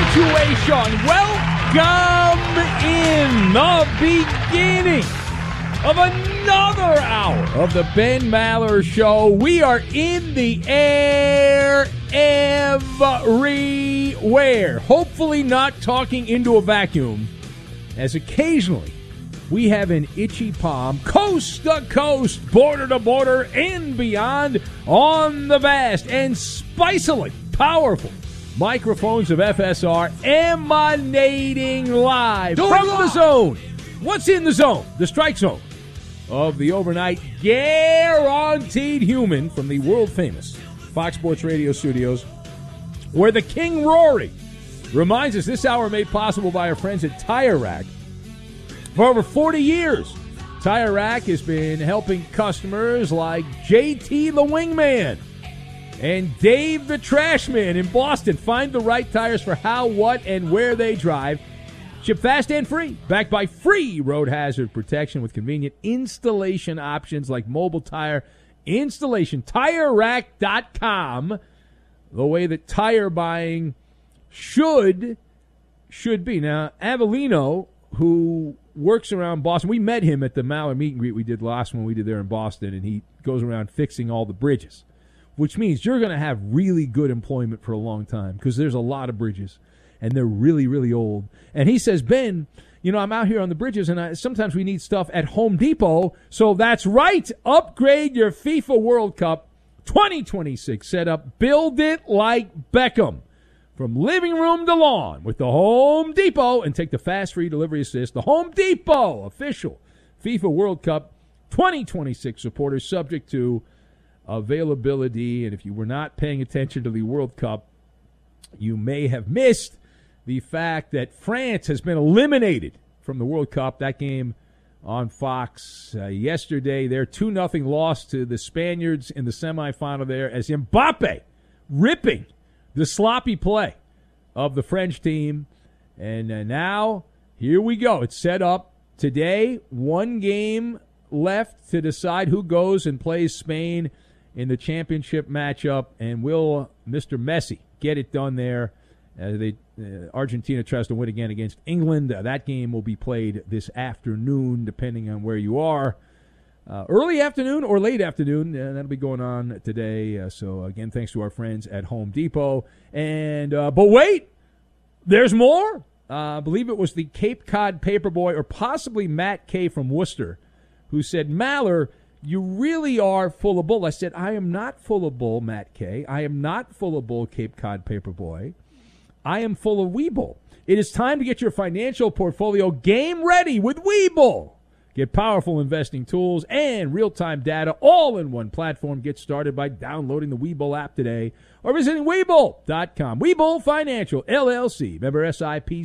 situation. Welcome in the beginning of another hour of the Ben Maller Show. We are in the air everywhere. Hopefully not talking into a vacuum, as occasionally we have an itchy palm, coast to coast, border to border, and beyond on the vast and spicily powerful microphones of FSR emanating live from the zone. What's in the zone? The strike zone of the overnight guaranteed human from the world-famous Fox Sports Radio studios, where the King Rory reminds us this hour made possible by our friends at Tire Rack. For over 40 years, Tire Rack has been helping customers like JT the Wingman and Dave the Trashman in Boston find the right tires for how, what, and where they drive. Ship fast and free, backed by free road hazard protection with convenient installation options like mobile tire installation. TireRack.com, the way that tire buying should be. Now, Avellino, who works around Boston, we met him at the Maller meet and greet we did last one we did there in Boston, and he goes around fixing all the bridges, which means you're going to have really good employment for a long time because there's a lot of bridges, and they're really, really old. And he says, Ben, you know, I'm out here on the bridges, and sometimes we need stuff at Home Depot. So that's right. Upgrade your FIFA World Cup 2026 setup. Build it like Beckham. From living room to lawn with the Home Depot, and take the fast free delivery assist. The Home Depot official FIFA World Cup 2026 supporters, subject to availability. And if you were not paying attention to the World Cup, you may have missed the fact that France has been eliminated from the World Cup. That game on Fox yesterday. Their 2-0 loss to the Spaniards in the semifinal there, as Mbappe ripping the sloppy play of the French team. And now, here we go. It's set up today. One game left to decide who goes and plays Spain in the championship matchup. And will Mr. Messi get it done there? Argentina tries to win again against England. That game will be played this afternoon, depending on where you are. Early afternoon or late afternoon, that'll be going on today. So, again, thanks to our friends at Home Depot. And but wait, there's more. I believe it was the Cape Cod Paperboy, or possibly Matt K. from Worcester, who said, Maller, you really are full of bull. I said, I am not full of bull, Matt K. I am not full of bull, Cape Cod Paperboy. I am full of Webull. It is time to get your financial portfolio game ready with Webull. Get powerful investing tools and real-time data all in one platform. Get started by downloading the Webull app today or visiting Webull.com. Webull Financial, LLC, member SIPC.